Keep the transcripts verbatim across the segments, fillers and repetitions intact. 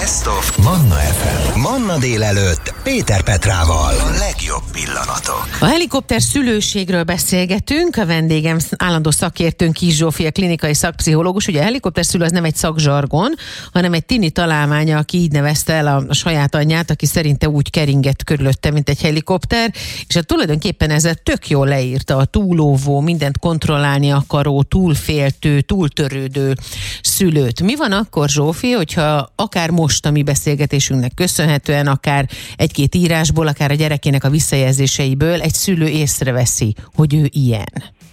Best of Manna ef em. Manna délelőtt Péter Petrával. A legjobb pillanatok. A helikopter szülőségről beszélgetünk. A vendégem állandó szakértőnk Kiss Zsófia, klinikai szakpszichológus. Ugye a helikopter szülő az nem egy szakzsargon, hanem egy tini találmánya, aki így nevezte el a saját anyját, aki szerinte úgy keringett körülötte, mint egy helikopter, és hát tulajdonképpen ezzel tök jól leírta a túlóvó, mindent kontrollálni akaró, túlféltő, túltörődő szülőt. Mi van akkor, Zsófi, hogyha akár most a mi beszélgetésünknek köszönhetően, akár egy-két írásból, akár a gyerekének a visszajelzéseiből egy szülő észreveszi, hogy ő ilyen?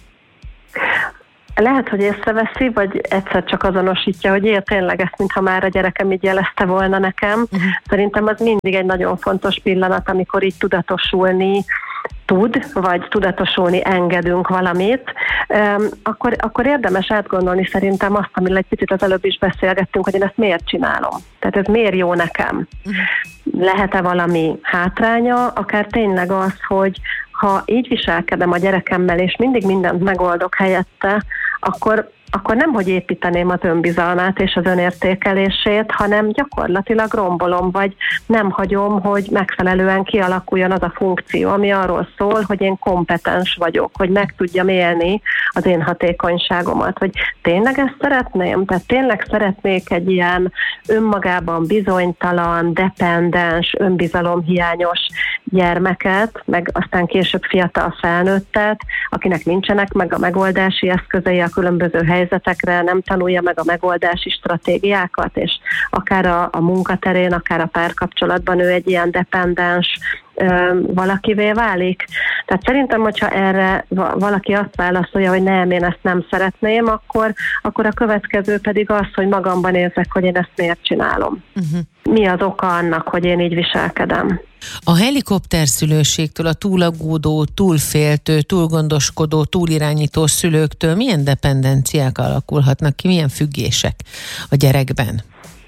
Lehet, hogy észreveszi, vagy egyszer csak azonosítja, hogy én tényleg ezt, mintha már a gyerekem így jelezte volna nekem. Uh-huh. Szerintem az mindig egy nagyon fontos pillanat, amikor így tudatosulni tud, vagy tudatosulni engedünk valamit, um, akkor, akkor érdemes átgondolni szerintem azt, amiről egy picit az előbb is beszélgettünk, hogy én ezt miért csinálom. Tehát ez miért jó nekem. Uh-huh. Lehet-e valami hátránya, akár tényleg az, hogy ha így viselkedem a gyerekemmel, és mindig mindent megoldok helyette, akkor, akkor nem, hogy építeném az önbizalmát és az önértékelését, hanem gyakorlatilag rombolom, vagy nem hagyom, hogy megfelelően kialakuljon az a funkció, ami arról szól, hogy én kompetens vagyok, hogy meg tudjam élni az én hatékonyságomat. Hogy tényleg ezt szeretném? Tehát tényleg szeretnék egy ilyen önmagában bizonytalan, dependens, önbizalomhiányos gyermeket, meg aztán később fiatal felnőttet, akinek nincsenek meg a megoldási eszközei a különböző helyzetekre, nem tanulja meg a megoldási stratégiákat, és akár a, a munkaterén, akár a párkapcsolatban ő egy ilyen dependens ö, valakivé válik. Tehát szerintem, hogyha erre valaki azt válaszolja, hogy nem, én ezt nem szeretném, akkor, akkor a következő pedig az, hogy magamban érzek, hogy én ezt miért csinálom. Uh-huh. Mi az oka annak, hogy én így viselkedem? A helikopterszülőségtől, a túlaggódó, túlféltő, túlgondoskodó, túlirányító szülőktől milyen dependenciák alakulhatnak ki, milyen függések a gyerekben?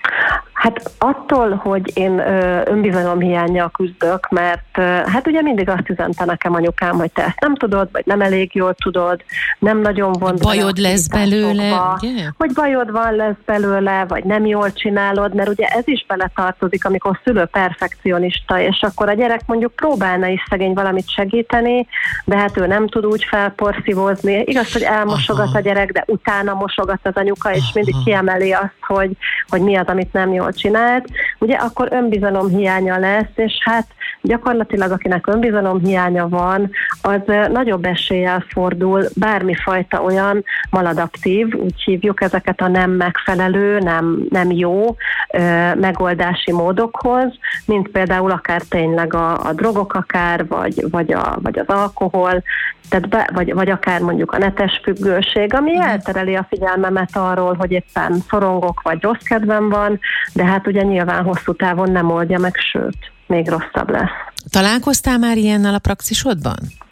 Hát attól, hogy én ö, önbizalomhiánnyal küzdök, mert ö, hát ugye mindig azt üzente nekem anyukám, hogy te ezt nem tudod, vagy nem elég jól tudod, nem nagyon vond bajod lesz belőle, yeah. Hogy bajod van lesz belőle, vagy nem jól csinálod, mert ugye ez is beletartozik, amikor szülő perfekcionista, és akkor a gyerek mondjuk próbálna is szegény valamit segíteni, de hát ő nem tud úgy felporszívózni. Igaz, hogy elmosogat Aha. a gyerek, de utána mosogat az anyuka, és Aha. mindig kiemeli azt, hogy, hogy mi az, amit nem jól csinált, ugye akkor önbizalomhiánya lesz, és hát gyakorlatilag akinek önbizalomhiánya van, az nagyobb eséllyel fordul bármifajta olyan maladaptív, úgy hívjuk ezeket a nem megfelelő, nem, nem jó ö, megoldási módokhoz, mint például akár tényleg a, a drogok akár, vagy, vagy, a, vagy az alkohol, tehát be, vagy, vagy akár mondjuk a netes függőség, ami mm. eltereli a figyelmemet arról, hogy éppen szorongok, vagy rossz kedvem van, de hát ugye nyilván hosszú távon nem oldja meg, sőt, még rosszabb lesz. Találkoztál már ilyennel a praxisodban?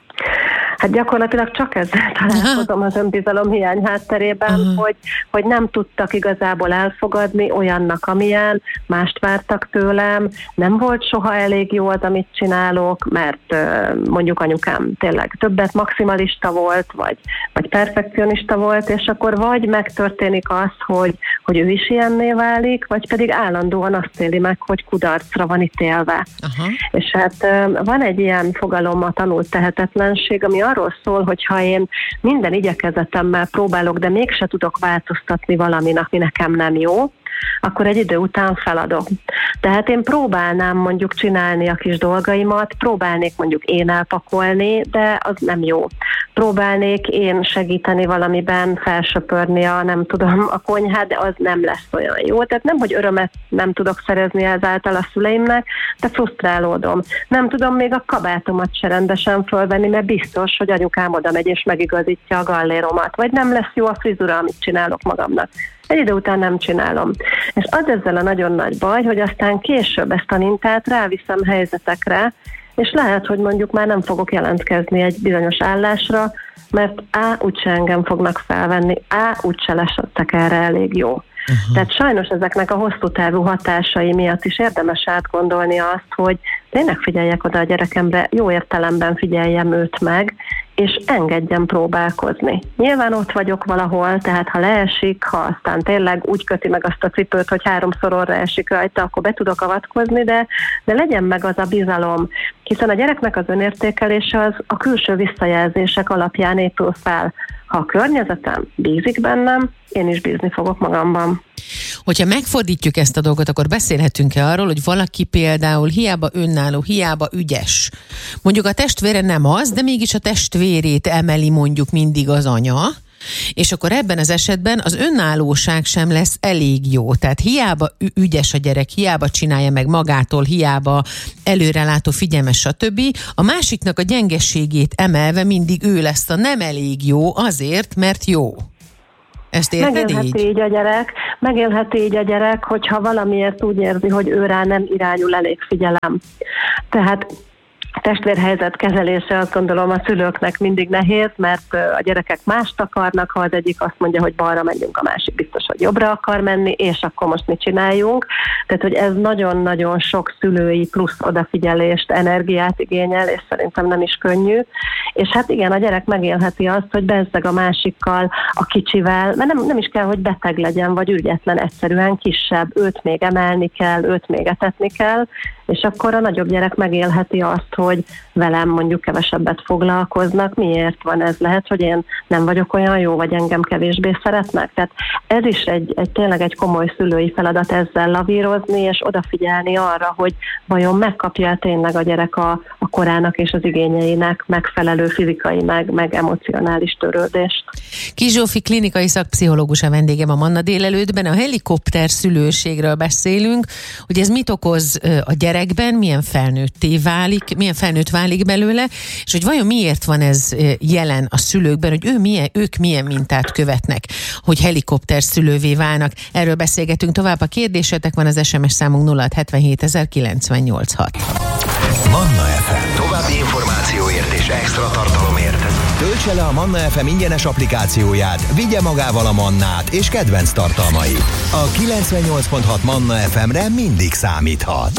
Hát gyakorlatilag csak ezzel találkozom az önbizalomhiány hátterében, uh-huh. hogy, hogy nem tudtak igazából elfogadni olyannak, amilyen, mást vártak tőlem, nem volt soha elég jó az, amit csinálok, mert mondjuk anyukám tényleg többet maximalista volt, vagy, vagy perfekcionista volt, és akkor vagy megtörténik az, hogy, hogy ő is ilyenné válik, vagy pedig állandóan azt éli meg, hogy kudarcra van ítélve. Uh-huh. És hát van egy ilyen fogalom, a tanult tehetetlenség, ami arról szól, hogy ha én minden igyekezetemmel próbálok, de mégse tudok változtatni valamin, ami nekem nem jó, akkor egy idő után feladok. Tehát én próbálnám mondjuk csinálni a kis dolgaimat, próbálnék mondjuk én elpakolni, de az nem jó. Próbálnék én segíteni valamiben, felsöpörni a, nem tudom, a konyhát, de az nem lesz olyan jó. Tehát nem, hogy örömet nem tudok szerezni ezáltal a szüleimnek, de frusztrálódom. Nem tudom még a kabátomat se rendesen fölvenni, mert biztos, hogy anyukám oda megy és megigazítja a galléromat. Vagy nem lesz jó a frizura, amit csinálok magamnak. Egy idő után nem csinálom. És az ezzel a nagyon nagy baj, hogy aztán később ezt a mintát ráviszem helyzetekre, és lehet, hogy mondjuk már nem fogok jelentkezni egy bizonyos állásra, mert á, úgyse engem fognak felvenni, á, úgyse lessettek erre elég jó. Uh-huh. Tehát sajnos ezeknek a hosszú távú hatásai miatt is érdemes átgondolni azt, hogy tényleg figyeljek oda a gyerekemre, jó értelemben figyeljem őt meg, és engedjen próbálkozni. Nyilván ott vagyok valahol, tehát ha leesik, ha aztán tényleg úgy köti meg azt a cipőt, hogy háromszor orra esik rajta, akkor be tudok avatkozni, de, de legyen meg az a bizalom, hiszen a gyereknek az önértékelése az a külső visszajelzések alapján épül fel. Ha a környezetem bízik bennem, én is bízni fogok magamban. Hogyha megfordítjuk ezt a dolgot, akkor beszélhetünk-e arról, hogy valaki például hiába önálló, hiába ügyes. Mondjuk a testvére nem az, de mégis a testvérét emeli mondjuk mindig az anya, és akkor ebben az esetben az önállóság sem lesz elég jó. Tehát hiába ügyes a gyerek, hiába csinálja meg magától, hiába előrelátó, figyelmes, stb. A másiknak a gyengeségét emelve mindig ő lesz a nem elég jó azért, mert jó. Ezt érted megélheti így? így a gyerek, megélheti így a gyerek, hogyha valamiért úgy érzi, hogy őrá nem irányul elég figyelem. Tehát testvérhelyzet kezelése, azt gondolom, a szülőknek mindig nehéz, mert a gyerekek mást akarnak, ha az egyik azt mondja, hogy balra menjünk, a másik biztos, hogy jobbra akar menni, és akkor most mit csináljunk. Tehát, hogy ez nagyon-nagyon sok szülői plusz odafigyelést, energiát igényel, és szerintem nem is könnyű. És hát igen, a gyerek megélheti azt, hogy bezzeg a másikkal, a kicsivel, mert nem, nem is kell, hogy beteg legyen, vagy ügyetlen, egyszerűen kisebb, őt még emelni kell, őt még etetni kell, és akkor a nagyobb gyerek megélheti azt, hogy velem mondjuk kevesebbet foglalkoznak. Miért van ez? Lehet, hogy én nem vagyok olyan jó, vagy engem kevésbé szeretnek. Tehát ez is egy, egy tényleg egy komoly szülői feladat ezzel lavírozni, és odafigyelni arra, hogy vajon megkapja tényleg a gyerek a, a korának és az igényeinek megfelelő fizikai, meg, meg emocionális törődést. Kis Zsófi klinikai szakpszichológus a vendégem a Manna délelőttben. A helikopter szülőségről beszélünk, hogy ez mit okoz a gyerekben, milyen felnőtté válik, milyen felnőtt válik belőle, és hogy vajon miért van ez jelen a szülőkben, hogy ő milyen, ők milyen mintát követnek, hogy helikopter szülővé válnak. Erről beszélgetünk tovább. A kérdésetek van, az es em es számunk nulla hat hetvenhét ezer kilencszáznyolcvanhat. Manna ef em. További információért és extra tartalomért töltse le a Manna ef em ingyenes applikációját, vigye magával a Mannát és kedvenc tartalmait. A kilencvennyolc pont hat Manna ef emre mindig számíthat.